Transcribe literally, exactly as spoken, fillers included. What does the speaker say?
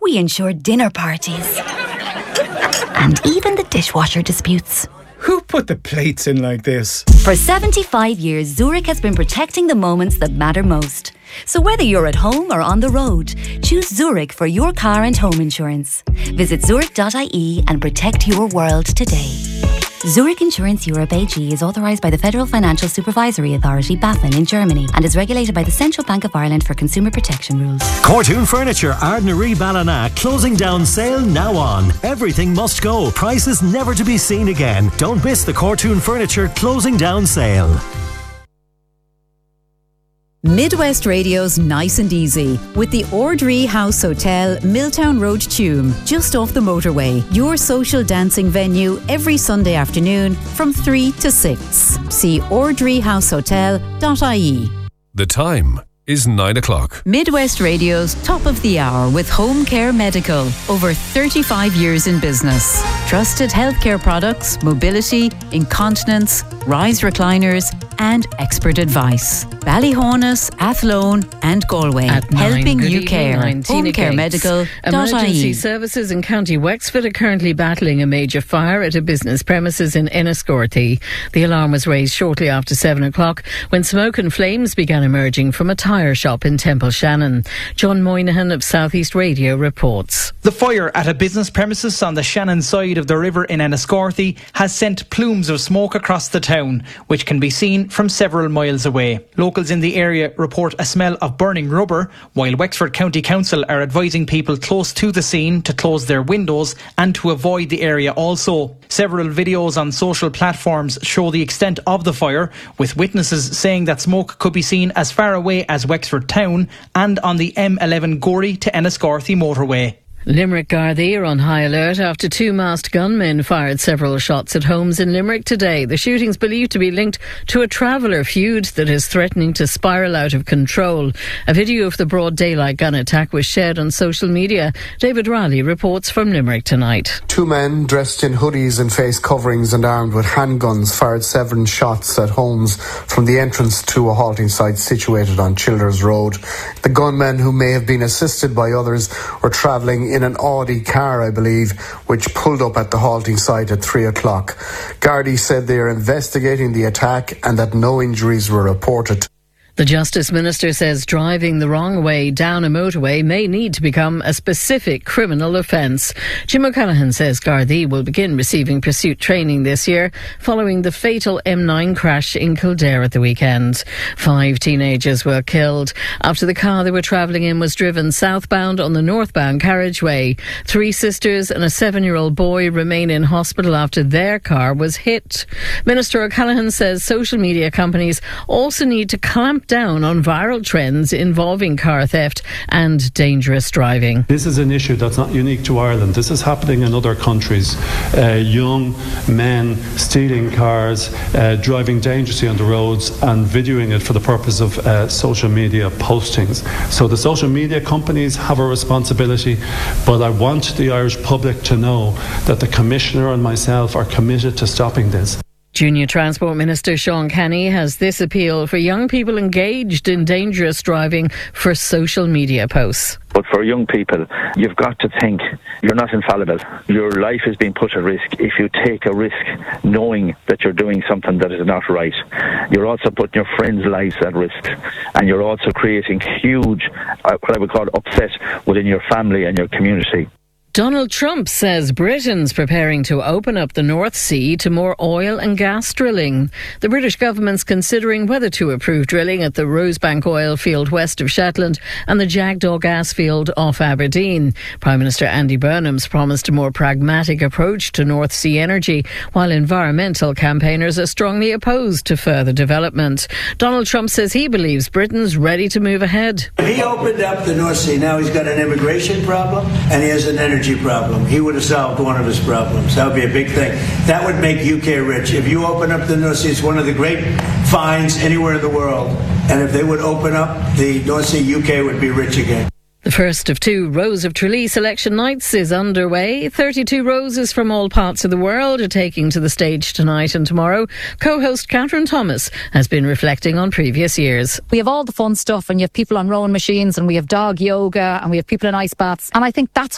We insure dinner parties. And even the dishwasher disputes. Who put the plates in like this? For seventy-five years, Zurich has been protecting the moments that matter most. So whether you're at home or on the road, choose Zurich for your car and home insurance. Visit zurich dot I E and protect your world today. Zurich Insurance Europe A G is authorised by the Federal Financial Supervisory Authority, BaFin, in Germany and is regulated by the Central Bank of Ireland for consumer protection rules. Cortoon Furniture, Ardnaree Ballina, closing down sale now on. Everything must go. Prices never to be seen again. Don't miss the Cortoon Furniture closing down sale. Midwest Radio's Nice and Easy with the Ordree House Hotel, Milltown Road, Tuam, just off the motorway. Your social dancing venue every Sunday afternoon from three to six. See ordree house hotel dot I E. The time is nine o'clock. Midwest Radio's Top of the Hour with Home Care Medical. Over thirty-five years in business. Trusted healthcare products, mobility, incontinence, rise recliners and expert advice. Ballyhonus, Athlone and Galway. At helping nine, you care. Home Care Medical dot I E. Emergency services in County Wexford are currently battling a major fire at a business premises in Enniscorthy. The alarm was raised shortly after seven o'clock when smoke and flames began emerging from a tyre shop in Temple Shannon. John Moynihan of South East Radio reports. The fire at a business premises on the Shannon side of the river in Enniscorthy has sent plumes of smoke across the town, which can be seen from several miles away. Locals in the area report a smell of burning rubber, while Wexford County Council are advising people close to the scene to close their windows and to avoid the area also. Several videos on social platforms show the extent of the fire, with witnesses saying that smoke could be seen as far away as Wexford town and on the M eleven Gorey to Enniscorthy motorway. Limerick Gardaí are on high alert after two masked gunmen fired several shots at homes in Limerick today. The shootings believed to be linked to a traveller feud that is threatening to spiral out of control. A video of the broad daylight gun attack was shared on social media. David Raleigh reports from Limerick tonight. Two men dressed in hoodies and face coverings and armed with handguns fired seven shots at homes from the entrance to a halting site situated on Childers Road. The gunmen, who may have been assisted by others, were travelling in an Audi car, I believe, which pulled up at the halting site at three o'clock. Gardaí said they are investigating the attack and that no injuries were reported. The Justice Minister says driving the wrong way down a motorway may need to become a specific criminal offence. Jim O'Callaghan says Gardaí will begin receiving pursuit training this year following the fatal M nine crash in Kildare at the weekend. Five teenagers were killed after the car they were travelling in was driven southbound on the northbound carriageway. Three sisters and a seven-year-old boy remain in hospital after their car was hit. Minister O'Callaghan says social media companies also need to clamp down on viral trends involving car theft and dangerous driving. This is an issue that's not unique to Ireland. This is happening in other countries. Uh, young men stealing cars, uh, driving dangerously on the roads and videoing it for the purpose of uh, social media postings. So the social media companies have a responsibility, but I want the Irish public to know that the Commissioner and myself are committed to stopping this. Junior Transport Minister Sean Kenny has this appeal for young people engaged in dangerous driving for social media posts. But for young people, you've got to think you're not infallible. Your life is being put at risk if you take a risk knowing that you're doing something that is not right. You're also putting your friends' lives at risk, and you're also creating huge, uh, what I would call upset within your family and your community. Donald Trump says Britain's preparing to open up the North Sea to more oil and gas drilling. The British government's considering whether to approve drilling at the Rosebank oil field west of Shetland and the Jackdaw gas field off Aberdeen. Prime Minister Andy Burnham's promised a more pragmatic approach to North Sea energy, while environmental campaigners are strongly opposed to further development. Donald Trump says he believes Britain's ready to move ahead. If he opened up the North Sea, now he's got an immigration problem and he has an energy problem. He would have solved one of his problems. That would be a big thing. That would make U K rich. If you open up the North Sea, it's one of the great finds anywhere in the world. And if they would open up the North Sea, U K would be rich again. The first of two Rose of Tralee selection nights is underway. thirty-two roses from all parts of the world are taking to the stage tonight and tomorrow. Co-host Catherine Thomas has been reflecting on previous years. We have all the fun stuff, and you have people on rowing machines, and we have dog yoga, and we have people in ice baths, and I think that's